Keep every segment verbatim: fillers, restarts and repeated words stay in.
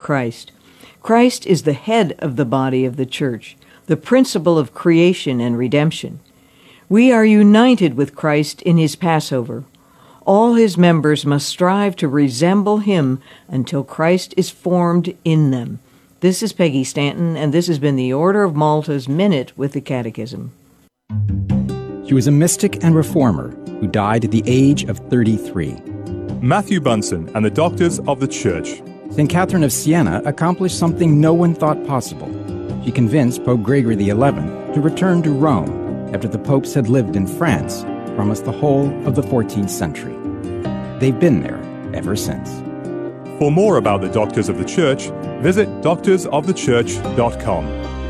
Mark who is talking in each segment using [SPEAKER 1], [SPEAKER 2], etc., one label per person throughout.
[SPEAKER 1] Christ. Christ is the head of the body of the church, the principle of creation and redemption. We are united with Christ in his Passover. All his members must strive to resemble him until Christ is formed in them. This is Peggy Stanton, and this has been the Order of Malta's Minute with the Catechism.
[SPEAKER 2] She was a mystic and reformer who died at the age of thirty-three.
[SPEAKER 3] Matthew Bunson and the Doctors of the Church.
[SPEAKER 2] Saint Catherine of Siena accomplished something no one thought possible. She convinced Pope Gregory the eleventh to return to Rome after the popes had lived in France for almost the whole of the fourteenth century. They've been there ever since.
[SPEAKER 3] For more about the Doctors of the Church, visit doctors of the church dot com.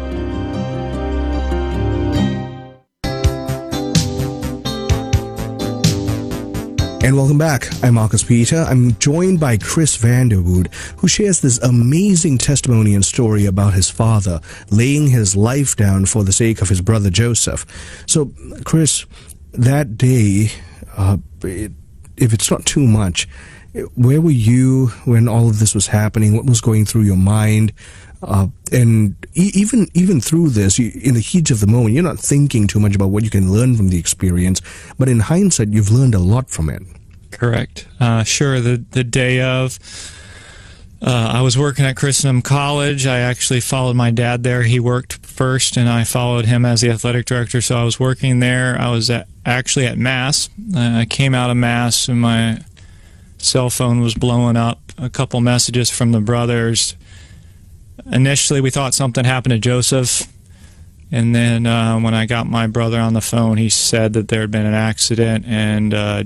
[SPEAKER 4] And welcome back. I'm Marcus Peter. I'm joined by Chris Vanderwood, who shares this amazing testimony and story about his father laying his life down for the sake of his brother Joseph. So, Chris, that day, uh, it, if it's not too much, where were you when all of this was happening? What was going through your mind? Uh, and e- even even through this, you, in the heat of the moment, you're not thinking too much about what you can learn from the experience. But in hindsight, you've learned a lot from it.
[SPEAKER 5] Correct. Uh, sure. The the day of, uh, I was working at Christendom College. I actually followed my dad there. He worked first, and I followed him as the athletic director. So I was working there. I was at, actually at Mass. Uh, I came out of Mass, and my cell phone was blowing up. A couple messages from the brothers. Initially, we thought something happened to Joseph. And then uh, when I got my brother on the phone, he said that there had been an accident, and uh,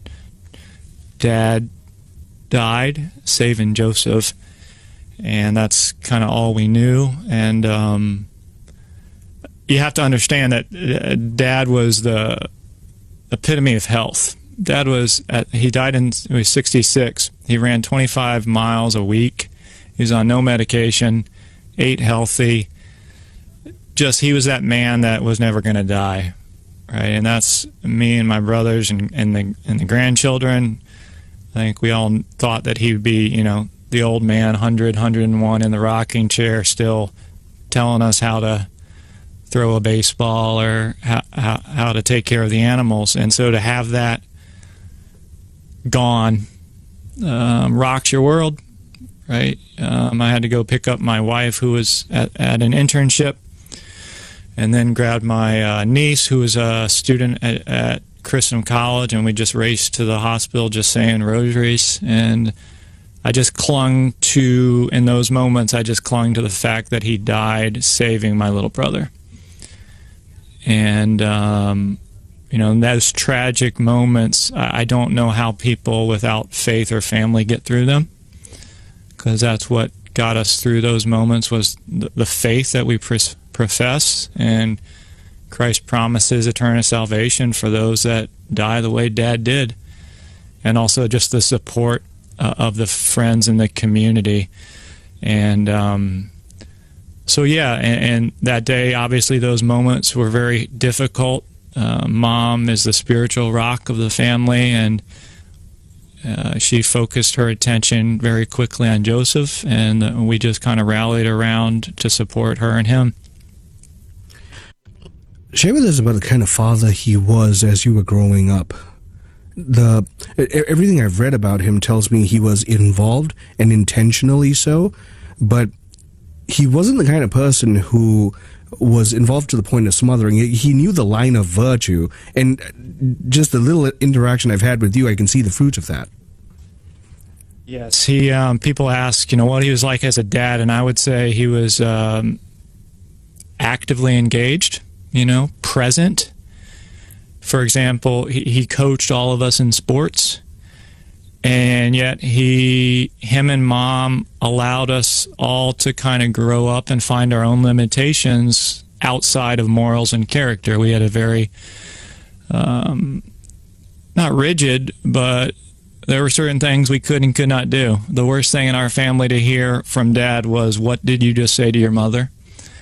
[SPEAKER 5] Dad died saving Joseph. And that's kind of all we knew. And um, you have to understand that uh, Dad was the epitome of health. Dad was, at, he died in, he was sixty-six. He ran twenty-five miles a week. He was on no medication, ate healthy. Just, he was that man that was never going to die, right? And that's me and my brothers and, and, the, and the grandchildren. I think we all thought that he would be, you know, the old man, one hundred, one hundred and one in the rocking chair, still telling us how to throw a baseball or how, how, how to take care of the animals. And so to have that gone um, rocks your world, right? Um, I had to go pick up my wife, who was at, at an internship, and then grabbed my uh, niece, who was a student at, at Christendom College, and we just raced to the hospital just saying rosaries. And I just clung to, in those moments, I just clung to the fact that he died saving my little brother. And um, you know, in those tragic moments, I don't know how people without faith or family get through them, because that's what got us through those moments, was the, the faith that we pres- profess, and Christ promises eternal salvation for those that die the way Dad did, and also just the support uh, of the friends in the community. And um, so yeah, and, and that day, obviously those moments were very difficult. Uh, Mom is the spiritual rock of the family, and uh, she focused her attention very quickly on Joseph, and uh, we just kind of rallied around to support her and him.
[SPEAKER 4] Share with us about the kind of father he was as you were growing up. The everything I've read about him tells me he was involved, and intentionally so, but he wasn't the kind of person who was involved to the point of smothering. He knew the line of virtue, and just the little interaction I've had with you, I can see the fruits of that.
[SPEAKER 5] Yes, he. Um, people ask, you know, what he was like as a dad, and I would say he was um, actively engaged, you know, present. For example, he, he coached all of us in sports, and yet he, him and Mom allowed us all to kind of grow up and find our own limitations outside of morals and character. We had a very, um, not rigid, but there were certain things we could and could not do. The worst thing in our family to hear from Dad was, "What did you just say to your mother?"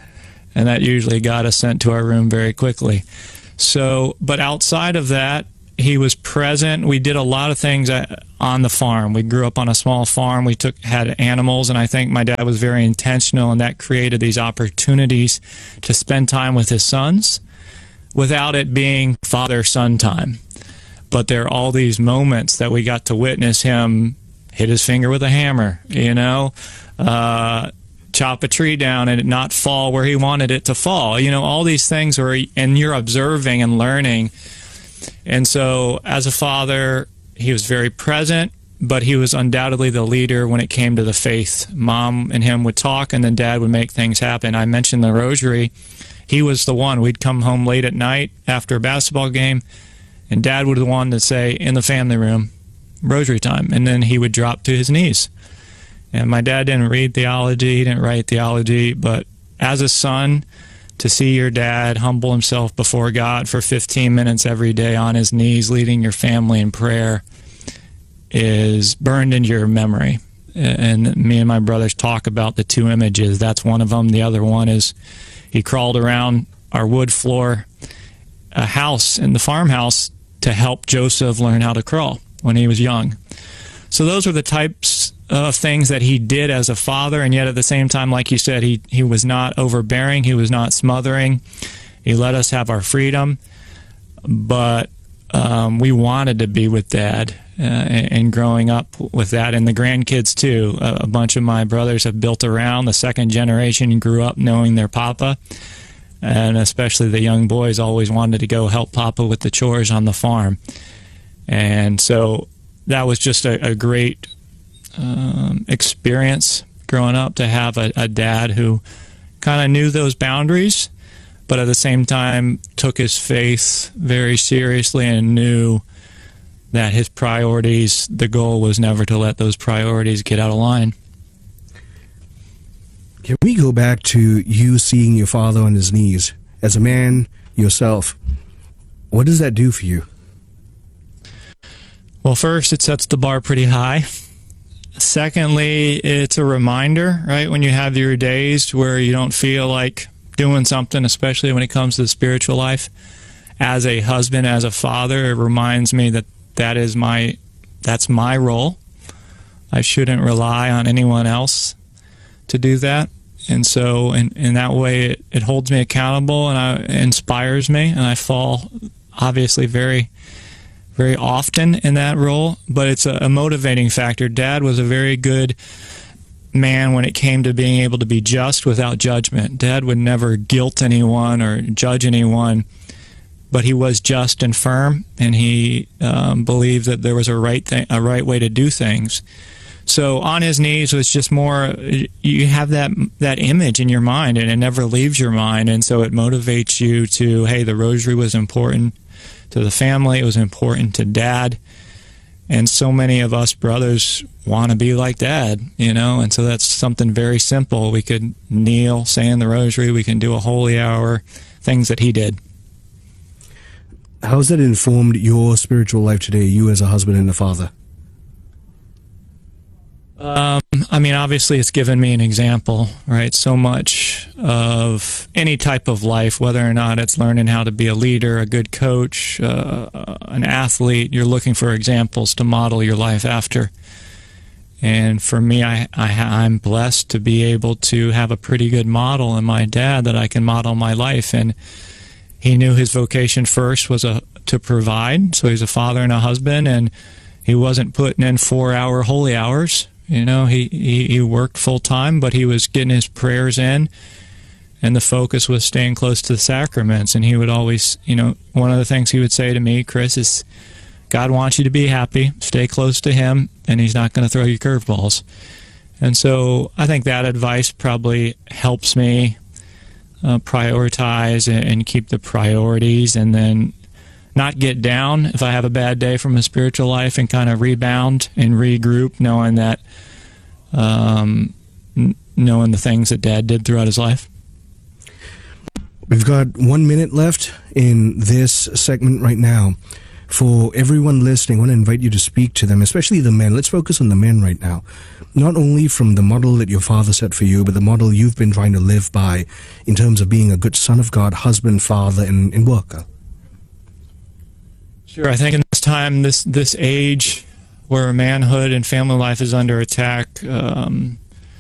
[SPEAKER 5] And that usually got us sent to our room very quickly. So, but outside of that, he was present. We did a lot of things on the farm. We grew up on a small farm. We took had animals, and I think my dad was very intentional, and that created these opportunities to spend time with his sons without it being father-son time. But there are all these moments that we got to witness him hit his finger with a hammer, you know, uh, chop a tree down and it not fall where he wanted it to fall. You know, all these things are, and you're observing and learning. And so as a father, he was very present, but he was undoubtedly the leader when it came to the faith. Mom and him would talk, and then Dad would make things happen. I mentioned the rosary. He was the one. We'd come home late at night after a basketball game, and Dad was the one to say, in the family room, rosary time, and then he would drop to his knees. And my dad didn't read theology, he didn't write theology, but as a son, to see your dad humble himself before God for fifteen minutes every day on his knees, leading your family in prayer, is burned into your memory. And me and my brothers talk about the two images. That's one of them. The other one is he crawled around our wood floor, a house in the farmhouse, to help Joseph learn how to crawl when he was young. So those are the types of things that he did as a father, and yet at the same time, like you said, he, he was not overbearing, he was not smothering. He let us have our freedom, but um, we wanted to be with Dad, uh, and, and growing up with that, and the grandkids too. A, a bunch of my brothers have built around. The second generation grew up knowing their papa, and especially the young boys always wanted to go help Papa with the chores on the farm. And so that was just a, a great um, experience growing up, to have a, a dad who kind of knew those boundaries, but at the same time took his faith very seriously and knew that his priorities, the goal was never to let those priorities get out of line.
[SPEAKER 4] Can we go back to you seeing your father on his knees? As a man yourself, what does that do for you?
[SPEAKER 5] Well, first, it sets the bar pretty high. Secondly, it's a reminder, right, when you have your days where you don't feel like doing something, especially when it comes to the spiritual life. As a husband, as a father, it reminds me that that is my, that's my role. I shouldn't rely on anyone else to do that. And so in, in that way, it, it holds me accountable, and I, it inspires me, and I fall obviously very, very often in that role, but it's a, a motivating factor. Dad was a very good man when it came to being able to be just without judgment. Dad would never guilt anyone or judge anyone, but he was just and firm, and he um, believed that there was a right thing, a right way to do things. So on his knees was just more, you have that that image in your mind, and it never leaves your mind, and so it motivates you to, hey, the rosary was important to the family, it was important to Dad, and so many of us brothers want to be like Dad, you know, and so that's something very simple. We could kneel, saying the rosary, we can do a holy hour, things that he did.
[SPEAKER 4] How has that informed your spiritual life today, you as a husband and a father?
[SPEAKER 5] Um, I mean, obviously it's given me an example, right? So much of any type of life, whether or not it's learning how to be a leader, a good coach, uh, an athlete, you're looking for examples to model your life after. And for me, I, I, I'm blessed to be able to have a pretty good model in my dad that I can model my life. And he knew his vocation first was a, to provide, so he's a father and a husband, and he wasn't putting in four-hour holy hours. You know, he, he, he worked full-time, but he was getting his prayers in, and the focus was staying close to the sacraments. And he would always, you know, one of the things he would say to me, Chris, is God wants you to be happy, stay close to him, and he's not going to throw you curveballs. And so I think that advice probably helps me uh, prioritize and, and keep the priorities, and then not get down if I have a bad day from a spiritual life, and kind of rebound and regroup, knowing that, um, n- knowing the things that Dad did throughout his life.
[SPEAKER 4] We've got one minute left in this segment right now. For everyone listening, I want to invite you to speak to them, especially the men. Let's focus on the men right now. Not only from the model that your father set for you, but the model you've been trying to live by in terms of being a good son of God, husband, father, and, and worker.
[SPEAKER 5] Sure. I think in this time, this this age, where manhood and family life is under attack, um,